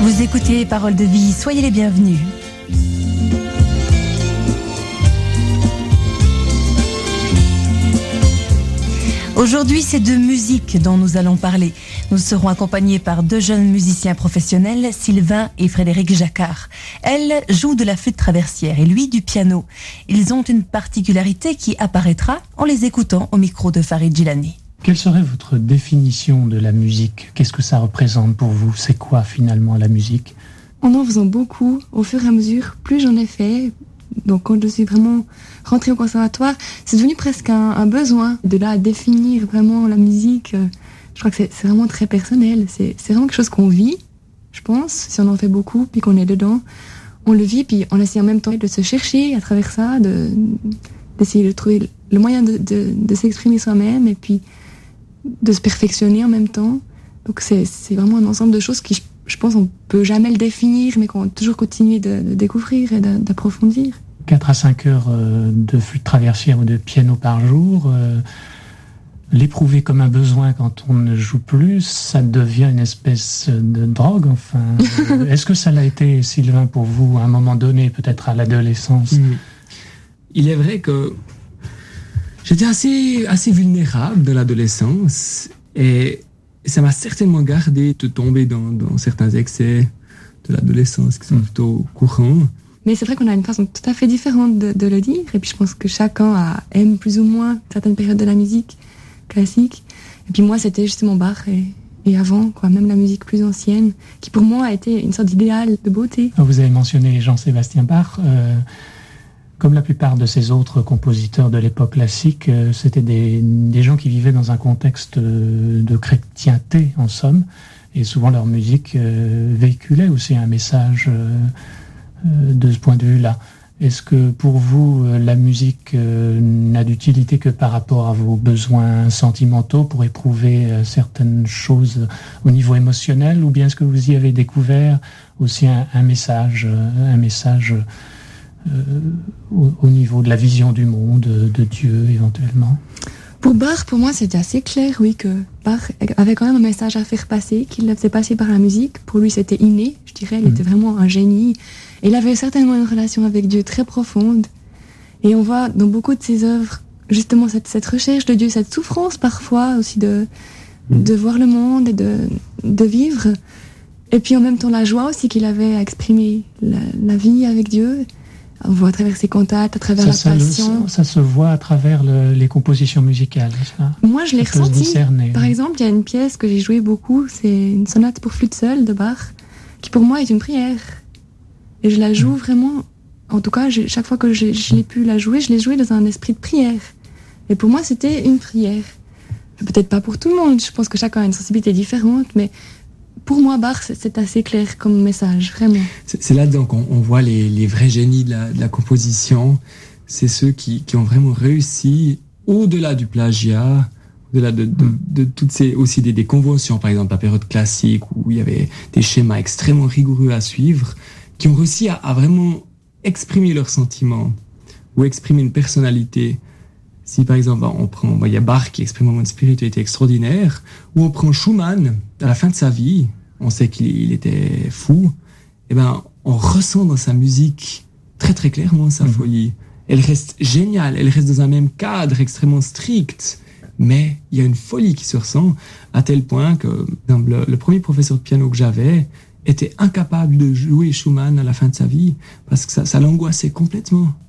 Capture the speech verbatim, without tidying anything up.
Vous écoutez Paroles de vie, soyez les bienvenus. Aujourd'hui, c'est de musique dont nous allons parler. Nous serons accompagnés par deux jeunes musiciens professionnels, Sylvain et Frédéric Jacquard. Elle joue de la flûte traversière et lui du piano. Ils ont une particularité qui apparaîtra en les écoutant au micro de Farid Djilani. Quelle serait votre définition de la musique ? Qu'est-ce que ça représente pour vous ? C'est quoi finalement la musique ? En en faisant beaucoup, au fur et à mesure, plus j'en ai fait, donc quand je suis vraiment rentrée au conservatoire, c'est devenu presque un, un besoin. De là à définir vraiment la musique, euh, je crois que c'est, c'est vraiment très personnel. C'est, c'est vraiment quelque chose qu'on vit, je pense, si on en fait beaucoup, puis qu'on est dedans. On le vit, puis on essaie en même temps de se chercher à travers ça, de, d'essayer de trouver le moyen de, de, de s'exprimer soi-même, et puis de se perfectionner en même temps. Donc c'est, c'est vraiment un ensemble de choses qui, je, je pense, on peut jamais le définir, mais qu'on va toujours continuer de, de découvrir et de, d'approfondir. quatre à cinq heures de flûte traversière ou de piano par jour, euh, l'éprouver comme un besoin quand on ne joue plus, ça devient une espèce de drogue, enfin. Est-ce que ça l'a été, Sylvain, pour vous, à un moment donné, peut-être à l'adolescence ? Mmh. Il est vrai que j'étais assez, assez vulnérable de l'adolescence et ça m'a certainement gardé de tomber dans, dans certains excès de l'adolescence qui sont plutôt courants. Mais c'est vrai qu'on a une façon tout à fait différente de, de le dire, et puis je pense que chacun a, aime plus ou moins certaines périodes de la musique classique. Et puis moi, c'était justement Bach et, et avant, quoi, même la musique plus ancienne, qui pour moi a été une sorte d'idéal de beauté. Vous avez mentionné Jean-Sébastien Bach. Euh, comme la plupart de ces autres compositeurs de l'époque classique, euh, c'était des, des gens qui vivaient dans un contexte de, de chrétienté, en somme, et souvent leur musique euh, véhiculait aussi un message euh, euh, de ce point de vue-là. Est-ce que pour vous, euh, la musique euh, n'a d'utilité que par rapport à vos besoins sentimentaux pour éprouver euh, certaines choses au niveau émotionnel, ou bien est-ce que vous y avez découvert aussi un, un message, euh, un message euh, au, au niveau de la vision du monde, de Dieu éventuellement ? Pour Bach, pour moi, c'était assez clair, oui, que Bach avait quand même un message à faire passer, qu'il le faisait passer par la musique. Pour lui, c'était inné, je dirais, il mmh. était vraiment un génie. Et il avait certainement une relation avec Dieu très profonde. Et on voit dans beaucoup de ses œuvres, justement, cette, cette recherche de Dieu, cette souffrance parfois aussi de, mmh. de voir le monde et de, de vivre. Et puis en même temps, la joie aussi qu'il avait à exprimer la, la vie avec Dieu. On voit à travers ses cantates, à travers ça, la passion. Ça, ça se voit à travers le, les compositions musicales, n'est-ce pas ? Moi, je l'ai ressenti. Par exemple, il y a une pièce que j'ai jouée beaucoup, c'est une sonate pour flûte seule de Bach, qui pour moi est une prière. Et je la joue mmh. vraiment, en tout cas, je, chaque fois que je, je l'ai pu la jouer, je l'ai jouée dans un esprit de prière. Et pour moi, c'était une prière. Peut-être pas pour tout le monde, je pense que chacun a une sensibilité différente, mais pour moi, Bach, c'est assez clair comme message, vraiment. C'est, c'est là donc on, on voit les, les vrais génies de la, de la composition. C'est ceux qui, qui ont vraiment réussi, au-delà du plagiat, au-delà de, de, de, de toutes ces aussi des, des conventions, par exemple la période classique où il y avait des schémas extrêmement rigoureux à suivre, qui ont réussi à, à vraiment exprimer leurs sentiments ou exprimer une personnalité. Si par exemple on prend, il y a Bach qui exprime une spiritualité extraordinaire, ou on prend Schumann à la fin de sa vie, on sait qu'il il était fou, et ben on ressent dans sa musique très très clairement sa mmh. folie. Elle reste géniale, elle reste dans un même cadre extrêmement strict, mais il y a une folie qui se ressent à tel point que le, le premier professeur de piano que j'avais était incapable de jouer Schumann à la fin de sa vie parce que ça, ça l'angoissait complètement.